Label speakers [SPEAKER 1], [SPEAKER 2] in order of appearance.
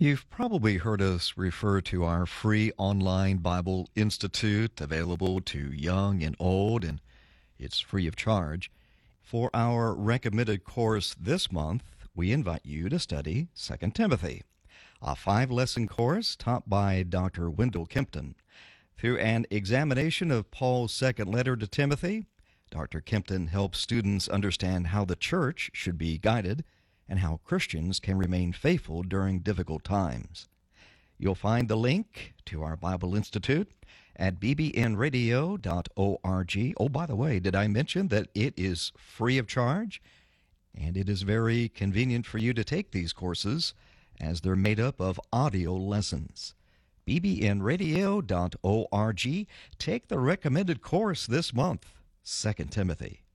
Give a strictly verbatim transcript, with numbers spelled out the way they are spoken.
[SPEAKER 1] You've probably heard us refer to our free online Bible Institute available to young and old, and it's free of charge. For our recommended course this month, we invite you to study Second Timothy, a five-lesson course taught by Doctor Wendell Kempton. Through an examination of Paul's second letter to Timothy, Doctor Kempton helps students understand how the church should be guided and how Christians can remain faithful during difficult times. You'll find the link to our Bible Institute at b b n radio dot org. Oh, by the way, did I mention that it is free of charge? And it is very convenient for you to take these courses as they're made up of audio lessons. b b n radio dot org. Take the recommended course this month, Second Timothy.